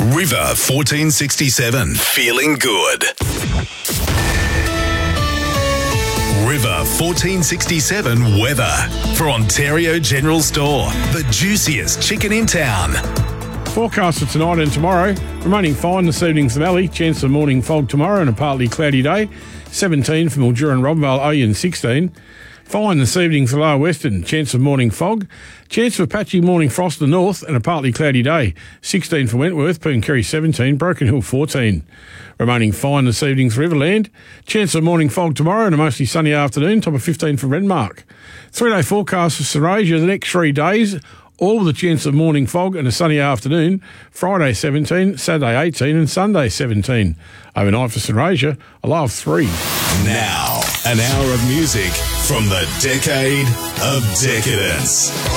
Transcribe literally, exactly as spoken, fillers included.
River fourteen sixty-seven. Feeling good. River fourteen sixty-seven weather for Ontario General Store. The juiciest chicken in town. Forecast for tonight and tomorrow. Remaining fine this evening for the valley. Chance of morning fog tomorrow and a partly cloudy day. seventeen for Mildura and Robbenvale, Oyen sixteen. Fine this evening for Lower Western. Chance of morning fog. Chance of patchy morning frost to the north and a partly cloudy day. sixteen for Wentworth, Pooncarry seventeen, Broken Hill fourteen. Remaining fine this evening for Riverland. Chance of morning fog tomorrow and a mostly sunny afternoon. Top of fifteen for Renmark. Three-day forecast for Serasia the next three days. All with a chance of morning fog and a sunny afternoon. Friday seventeen, Saturday eighteen and Sunday seventeen. Overnight for Serasia, a low of three. Now, an hour of music from the decade of decadence.